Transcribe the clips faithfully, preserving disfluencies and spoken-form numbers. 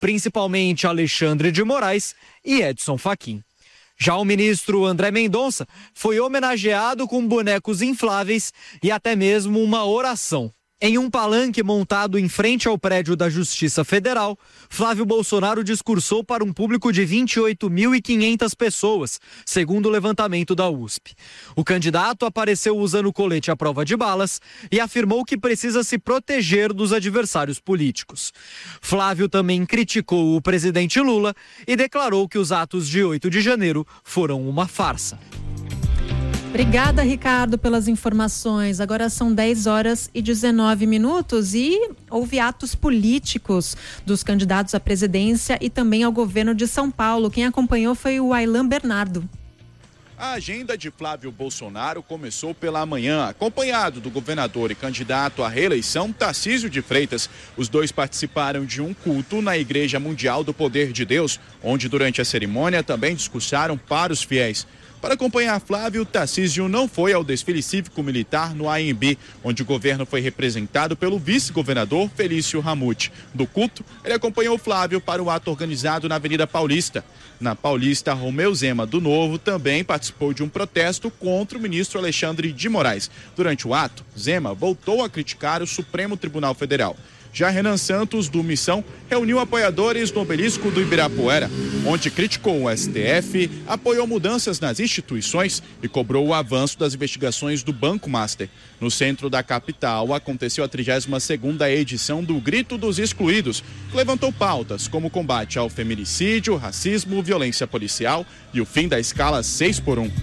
principalmente Alexandre de Moraes e Edson Fachin. Já o ministro André Mendonça foi homenageado com bonecos infláveis e até mesmo uma oração. Em um palanque montado em frente ao prédio da Justiça Federal, Flávio Bolsonaro discursou para um público de vinte e oito mil e quinhentas pessoas, segundo o levantamento da U S P. O candidato apareceu usando colete à prova de balas e afirmou que precisa se proteger dos adversários políticos. Flávio também criticou o presidente Lula e declarou que os atos de oito de janeiro foram uma farsa. Obrigada, Ricardo, pelas informações. Agora são dez horas e dezenove minutos e houve atos políticos dos candidatos à presidência e também ao governo de São Paulo. Quem acompanhou foi o Aylan Bernardo. A agenda de Flávio Bolsonaro começou pela manhã, acompanhado do governador e candidato à reeleição, Tarcísio de Freitas. Os dois participaram de um culto na Igreja Mundial do Poder de Deus, onde durante a cerimônia também discursaram para os fiéis. Para acompanhar Flávio, Tarcísio não foi ao desfile cívico-militar no A M B, onde o governo foi representado pelo vice-governador Felício Ramute. Do culto, ele acompanhou Flávio para o ato organizado na Avenida Paulista. Na Paulista, Romeu Zema, do Novo, também participou de um protesto contra o ministro Alexandre de Moraes. Durante o ato, Zema voltou a criticar o Supremo Tribunal Federal. Já Renan Santos, do Missão, reuniu apoiadores no obelisco do Ibirapuera, onde criticou o S T F, apoiou mudanças nas instituições e cobrou o avanço das investigações do Banco Master. No centro da capital, aconteceu a trigésima segunda edição do Grito dos Excluídos, que levantou pautas como o combate ao feminicídio, racismo, violência policial e o fim da escala seis por um.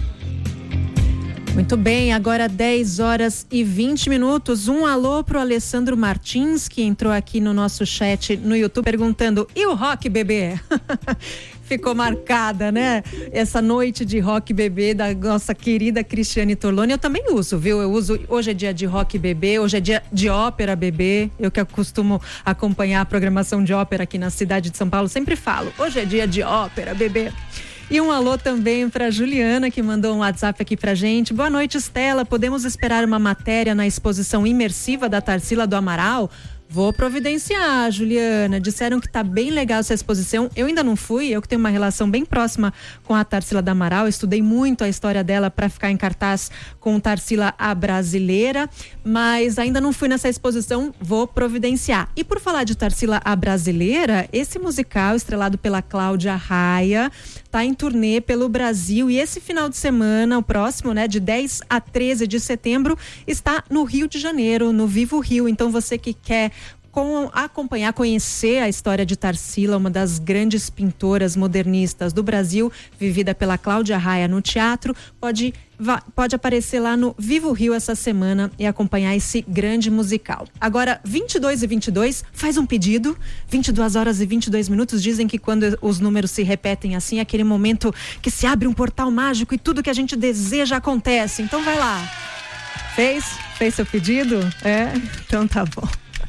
Muito bem, agora dez horas e vinte minutos. Um alô pro Alessandro Martins, que entrou aqui no nosso chat no YouTube perguntando: e o rock, bebê? Ficou marcada, né? Essa noite de rock bebê da nossa querida Cristiane Torloni. Eu também uso, viu? Eu uso, hoje é dia de rock bebê, hoje é dia de ópera bebê. Eu que costumo acompanhar a programação de ópera aqui na cidade de São Paulo, sempre falo, hoje é dia de ópera bebê. E um alô também para Juliana, que mandou um WhatsApp aqui pra gente. Boa noite, Estela. Podemos esperar uma matéria na exposição imersiva da Tarsila do Amaral? Vou providenciar, Juliana. Disseram que tá bem legal essa exposição. Eu ainda não fui, eu que tenho uma relação bem próxima com a Tarsila do Amaral. Estudei muito a história dela para ficar em cartaz com Tarsila a Brasileira, mas ainda não fui nessa exposição, vou providenciar. E por falar de Tarsila a Brasileira, esse musical estrelado pela Cláudia Raia tá em turnê pelo Brasil e esse final de semana, o próximo, né, de dez a treze de setembro, está no Rio de Janeiro, no Vivo Rio. Então você que quer com, acompanhar, conhecer a história de Tarsila, uma das grandes pintoras modernistas do Brasil, vivida pela Cláudia Raia no teatro, pode, va, pode aparecer lá no Vivo Rio essa semana e acompanhar esse grande musical. Agora, vinte e dois e vinte e dois, faz um pedido, vinte e duas horas e vinte e dois minutos, dizem que quando os números se repetem assim, é aquele momento que se abre um portal mágico e tudo que a gente deseja acontece. Então vai lá. Fez? Fez seu pedido? É? Então tá bom.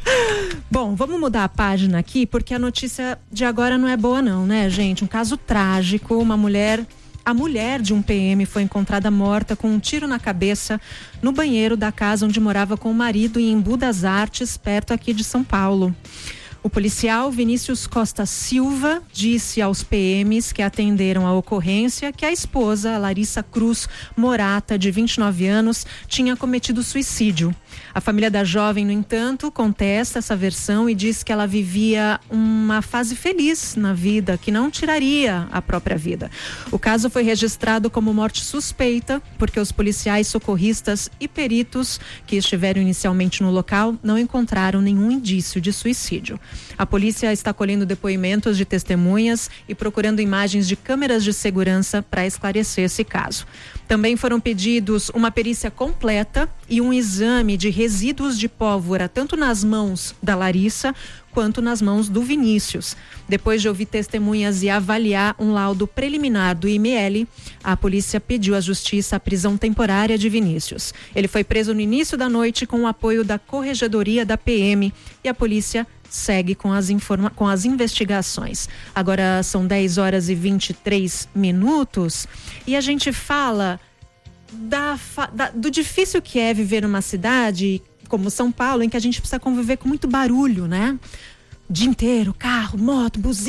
Bom, vamos mudar a página aqui, porque a notícia de agora não é boa não, né, gente? Um caso trágico, uma mulher, a mulher de um P M foi encontrada morta com um tiro na cabeça no banheiro da casa onde morava com o marido em Embu das Artes, perto aqui de São Paulo. O policial Vinícius Costa Silva disse aos P Ms que atenderam a ocorrência que a esposa, Larissa Cruz Morata, de vinte e nove anos, tinha cometido suicídio. A família da jovem, no entanto, contesta essa versão e diz que ela vivia uma fase feliz na vida, que não tiraria a própria vida. O caso foi registrado como morte suspeita, porque os policiais, socorristas e peritos que estiveram inicialmente no local não encontraram nenhum indício de suicídio. A polícia está colhendo depoimentos de testemunhas e procurando imagens de câmeras de segurança para esclarecer esse caso. Também foram pedidos uma perícia completa e um exame de resíduos de pólvora, tanto nas mãos da Larissa quanto nas mãos do Vinícius. Depois de ouvir testemunhas e avaliar um laudo preliminar do I M L, a polícia pediu à justiça a prisão temporária de Vinícius. Ele foi preso no início da noite com o apoio da Corregedoria da P M e a polícia segue com as, informa- com as investigações. Agora são dez horas e vinte e três minutos e a gente fala da, da, do difícil que é viver numa cidade como São Paulo, em que a gente precisa conviver com muito barulho, né? dia inteiro, carro, moto, buzina.